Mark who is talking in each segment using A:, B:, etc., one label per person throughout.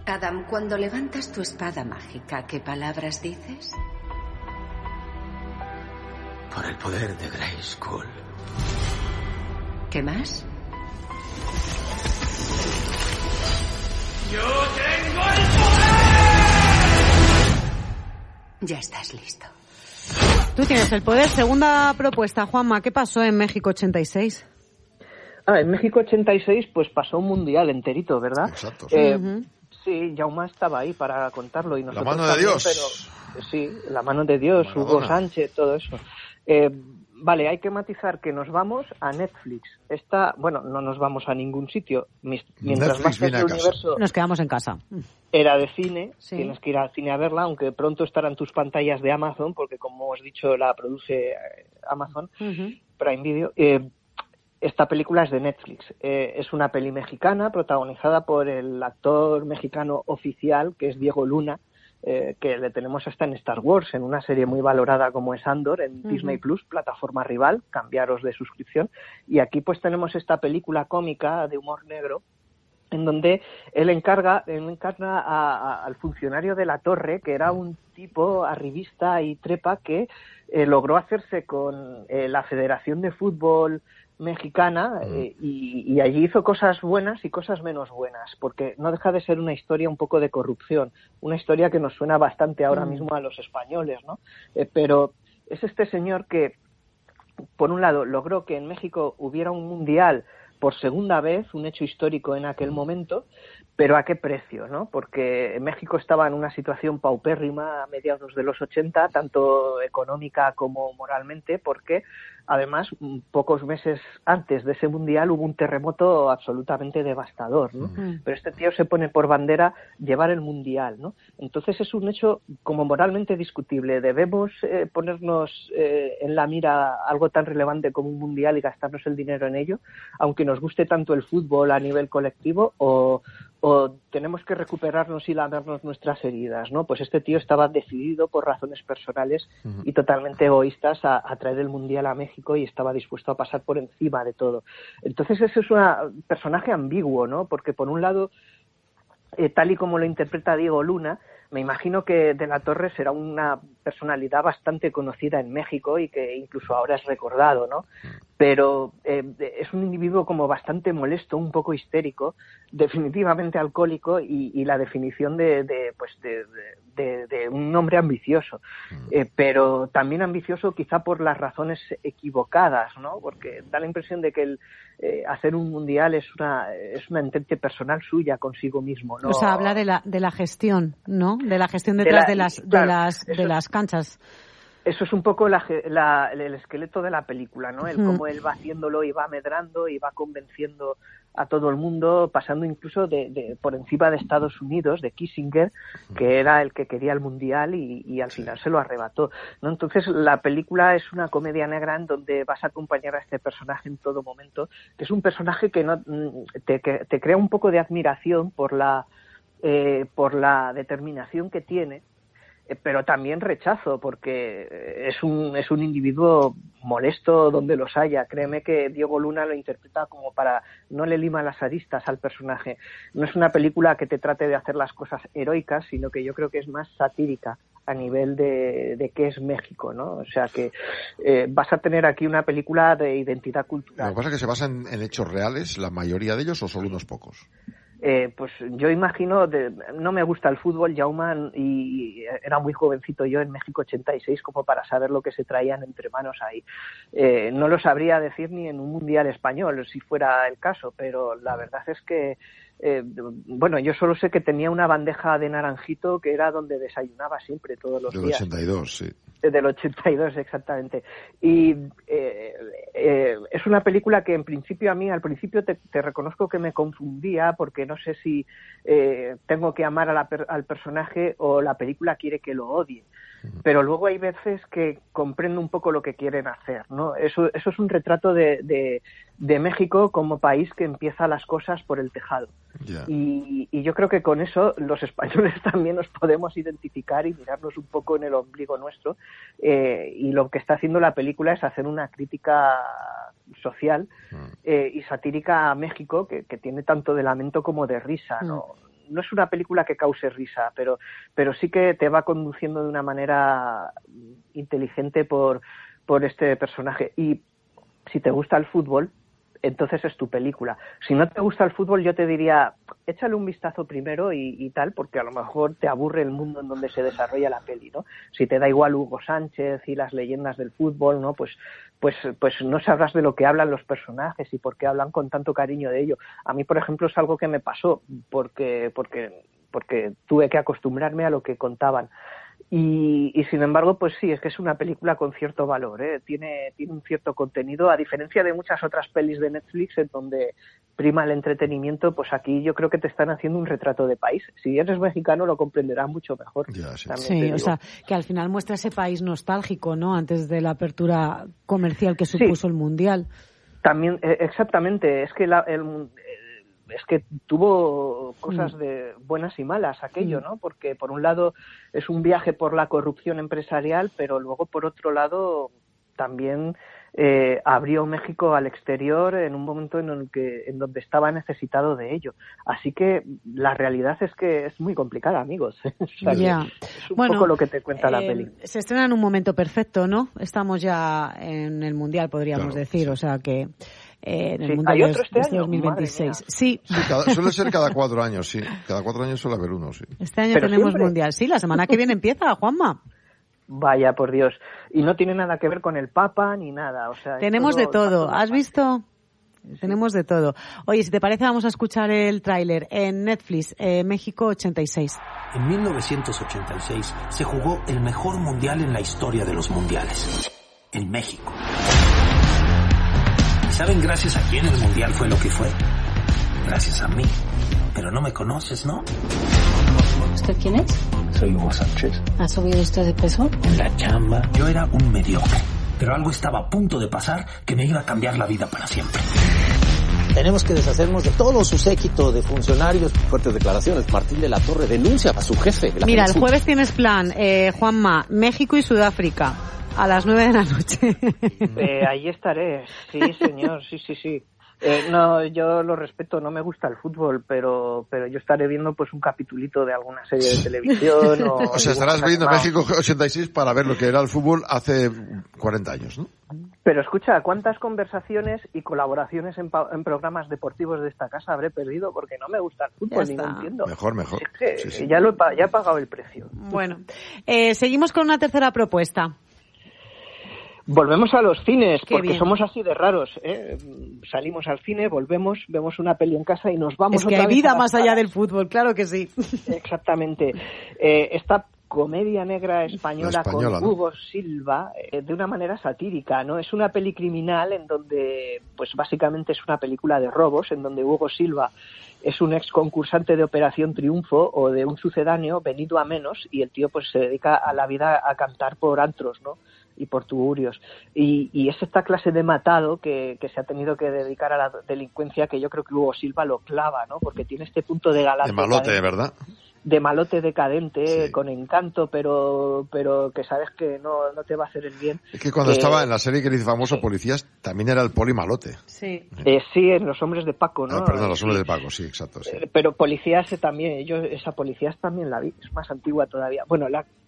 A: Adam, cuando levantas tu espada mágica, ¿qué palabras dices?
B: Por el poder de Grayskull.
A: ¿Qué más?
C: ¡Yo tengo el poder!
A: Ya estás listo.
D: Tú tienes el poder. Segunda propuesta, Juanma. ¿Qué pasó en México 86?
E: En México 86 pues pasó un mundial enterito, ¿verdad?
F: Exacto.
E: Sí, Jaume estaba ahí para contarlo. Y nosotros
F: la mano de
E: también,
F: Dios.
E: Pero, sí, la mano de Dios,
F: Maradona.
E: Hugo Sánchez, todo eso. Vale, hay que matizar que nos vamos a Netflix. Bueno, no nos vamos a ningún sitio. Mientras
F: Netflix viene a
E: el
F: casa.
E: universo
D: Nos quedamos en casa.
E: era de cine,
D: Sí.
E: tienes que ir al cine a verla, aunque pronto estarán tus pantallas de Amazon, porque como os he dicho, la produce Amazon, Prime Video. Esta película es de Netflix. Es una peli mexicana protagonizada por el actor mexicano oficial, que es Diego Luna, que le tenemos hasta en Star Wars, en una serie muy valorada como es Andor, en Disney Plus, plataforma rival, cambiaros de suscripción. Y aquí pues tenemos esta película cómica de humor negro, en donde él encarna al funcionario de la torre, que era un tipo arribista y trepa que logró hacerse con la Federación de Fútbol mexicana y allí hizo cosas buenas y cosas menos buenas, porque no deja de ser una historia un poco de corrupción, una historia que nos suena bastante ahora mismo a los españoles, ¿no? Pero es este señor que, por un lado, logró que en México hubiera un mundial por segunda vez, un hecho histórico en aquel momento, pero ¿a qué precio, no? Porque México estaba en una situación paupérrima a mediados de los 80, tanto económica como moralmente, porque además, pocos meses antes de ese mundial hubo un terremoto absolutamente devastador, ¿no? Pero este tío se pone por bandera llevar el mundial, ¿no? Entonces es un hecho como moralmente discutible. ¿Debemos ponernos en la mira algo tan relevante como un mundial y gastarnos el dinero en ello, aunque nos guste tanto el fútbol a nivel colectivo, o tenemos que recuperarnos y lavarnos nuestras heridas, ¿no? Pues este tío estaba decidido por razones personales y totalmente egoístas a traer el mundial a México y estaba dispuesto a pasar por encima de todo. Entonces ese es un personaje ambiguo, ¿no? Porque por un lado, tal y como lo interpreta Diego Luna, me imagino que De la Torre será una personalidad bastante conocida en México y que incluso ahora es recordado, ¿no? Pero es un individuo como bastante molesto, un poco histérico, definitivamente alcohólico y la definición de un hombre ambicioso, pero también ambicioso quizá por las razones equivocadas, ¿no? Porque da la impresión de que hacer un mundial es una entente personal suya consigo mismo, ¿no?
D: O sea, habla de la gestión, ¿no? De la gestión detrás de las canchas.
E: Eso es un poco el esqueleto de la película, ¿no? El cómo él va haciéndolo y va medrando y va convenciendo a todo el mundo, pasando incluso por encima de Estados Unidos, de Kissinger, que era el que quería el mundial y al final se lo arrebató, ¿no? Entonces la película es una comedia negra en donde vas a acompañar a este personaje en todo momento, que es un personaje que no te crea un poco de admiración por la determinación que tiene, pero también rechazo, porque es un individuo molesto donde los haya. Créeme que Diego Luna lo interpreta como no le lima las aristas al personaje. No es una película que te trate de hacer las cosas heroicas, sino que yo creo que es más satírica a nivel de qué es México, ¿no? O sea que vas a tener aquí una película de identidad cultural.
F: Lo que pasa es que se basa en hechos reales, la mayoría de ellos, o solo unos pocos.
E: Pues yo imagino, no me gusta el fútbol, Jaume, y era muy jovencito yo en México 86 como para saber lo que se traían entre manos ahí. No lo sabría decir ni en un mundial español, si fuera el caso, pero la verdad es que yo solo sé que tenía una bandeja de naranjito que era donde desayunaba siempre todos los días.
F: Del 82, sí.
E: Del 82, exactamente. Y es una película que en principio al principio te reconozco que me confundía, porque no sé si tengo que amar al personaje o la película quiere que lo odie. Pero luego hay veces que comprendo un poco lo que quieren hacer, ¿no? Eso es un retrato de México como país que empieza las cosas por el tejado. Yeah. Y yo creo que con eso los españoles también nos podemos identificar y mirarnos un poco en el ombligo nuestro. Y lo que está haciendo la película es hacer una crítica social y satírica a México que tiene tanto de lamento como de risa, ¿no? no es una película que cause risa, pero sí que te va conduciendo de una manera inteligente por este personaje. Y si te gusta el fútbol, entonces es tu película. Si no te gusta el fútbol, yo te diría, échale un vistazo primero y tal, porque a lo mejor te aburre el mundo en donde se desarrolla la peli, ¿no? Si te da igual Hugo Sánchez y las leyendas del fútbol, ¿no? Pues no sabrás de lo que hablan los personajes y por qué hablan con tanto cariño de ello. A mí, por ejemplo, es algo que me pasó porque tuve que acostumbrarme a lo que contaban. Y sin embargo, pues sí, es que es una película con cierto valor, ¿eh? Tiene un cierto contenido, a diferencia de muchas otras pelis de Netflix en donde prima el entretenimiento, pues aquí yo creo que te están haciendo un retrato de país. Si eres mexicano lo comprenderás mucho mejor.
F: Ya, sí,
D: sí, o sea, que al final muestra ese país nostálgico, ¿no? Antes de la apertura comercial que supuso el Mundial.
E: También, exactamente, es que es que tuvo cosas de buenas y malas aquello, ¿no? Porque por un lado es un viaje por la corrupción empresarial, pero luego por otro lado también abrió México al exterior en un momento en donde estaba necesitado de ello. Así que la realidad es que es muy complicada, amigos. O sea, es un poco lo que te cuenta la peli.
D: Se estrena en un momento perfecto, ¿no? Estamos ya en el Mundial, podríamos decir, o sea que en el Mundial
E: ¿Hay otro este año?
D: 2026. Sí.
F: Suele ser cada 4 años, sí. Cada 4 años suele haber uno, sí.
D: Este año tenemos Mundial. Sí, la semana que viene empieza, Juanma.
E: Vaya, por Dios. Y no tiene nada que ver con el Papa ni nada. O sea,
D: tenemos de todo. ¿Has visto? Sí. Tenemos de todo. Oye, si te parece, vamos a escuchar el tráiler en Netflix, México 86.
G: En 1986 se jugó el mejor mundial en la historia de los mundiales. En México. ¿Y saben gracias a quién el mundial fue lo que fue? Gracias a mí. Pero no me conoces, ¿no?
H: ¿Usted quién es?
G: Soy Hugo Sánchez.
H: ¿Ha subido usted de peso?
G: En la chamba. Yo era un mediocre, pero algo estaba a punto de pasar que me iba a cambiar la vida para siempre.
I: Tenemos que deshacernos de todo su séquito de funcionarios. Fuertes declaraciones. Martín de la Torre denuncia a su jefe.
D: Mira, el jueves tienes plan, Juanma, México y Sudáfrica, a las 9 de la noche.
E: Ahí estaré, sí, señor, sí. No, yo lo respeto, no me gusta el fútbol, pero yo estaré viendo pues un capitulito de alguna serie de televisión.
F: O sea, estarás viendo México 86 para ver lo que era el fútbol hace 40 años, ¿no?
E: Pero escucha, ¿cuántas conversaciones y colaboraciones en programas deportivos de esta casa habré perdido porque no me gusta el fútbol ni lo entiendo?
F: Mejor.
E: Es que ya he pagado el precio.
D: Bueno, seguimos con una tercera propuesta.
E: Volvemos a los cines,
D: Qué
E: porque
D: bien.
E: Somos así de raros, ¿eh? Salimos al cine, volvemos, vemos una peli en casa y nos vamos
D: Es que
E: otra
D: hay
E: vez
D: vida
E: a las
D: más allá
E: salas.
D: del fútbol, claro que sí.
E: Exactamente. Esta comedia negra española con
F: ¿no?
E: Hugo Silva, de una manera satírica, ¿no? Es una peli criminal en donde, pues básicamente es una película de robos, en donde Hugo Silva es un ex concursante de Operación Triunfo o de un sucedáneo venido a menos, y el tío pues se dedica a la vida a cantar por antros, ¿no? Y por tugurios. Y es esta clase de matado que se ha tenido que dedicar a la delincuencia, que yo creo que Hugo Silva lo clava, ¿no? Porque tiene este punto de galán.
F: De malote, ¿verdad?
E: De malote decadente, con encanto, pero que sabes que no te va a hacer el bien.
F: Es que cuando estaba en la serie que le hice famoso, Policías, también era el poli malote.
D: Sí.
E: Sí, en Los Hombres de Paco, ¿no?
F: Perdón, Los Hombres de Paco, sí, exacto. Sí.
E: Pero Policías también, esa Policías también la vi, es más antigua todavía. Bueno,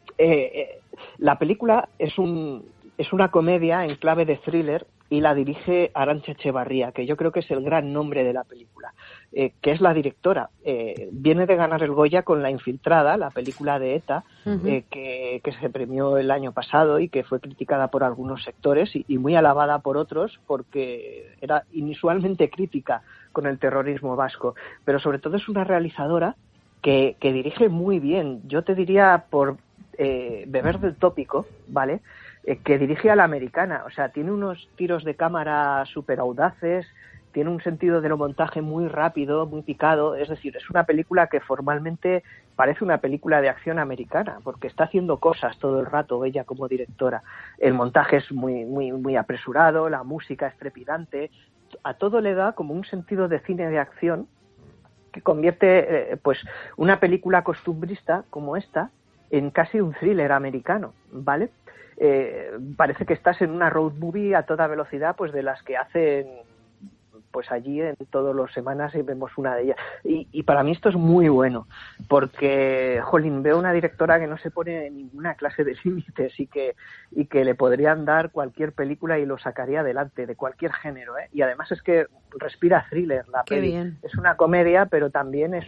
E: la película es una comedia en clave de thriller y la dirige Arantxa Echevarría, que yo creo que es el gran nombre de la película, que es la directora. Viene de ganar el Goya con La Infiltrada, la película de ETA, que se premió el año pasado y que fue criticada por algunos sectores y muy alabada por otros porque era inusualmente crítica con el terrorismo vasco. Pero sobre todo es una realizadora que dirige muy bien. Yo te diría, por beber del tópico, ¿vale?, que dirige a la americana. O sea, tiene unos tiros de cámara súper audaces, tiene un sentido de lo montaje muy rápido, muy picado. Es decir, es una película que formalmente parece una película de acción americana, porque está haciendo cosas todo el rato ella como directora. El montaje es muy apresurado, la música es trepidante, a todo le da como un sentido de cine de acción que convierte pues una película costumbrista como esta en casi un thriller americano, ¿vale? Parece que estás en una road movie a toda velocidad, pues de las que hacen pues allí en todas las semanas vemos una de ellas. Y para mí esto es muy bueno, porque, jolín, veo una directora que no se pone ninguna clase de límites y que le podrían dar cualquier película y lo sacaría adelante, de cualquier género, ¿eh? Y además es que respira thriller la peli.
D: Bien.
E: Es una comedia, pero también es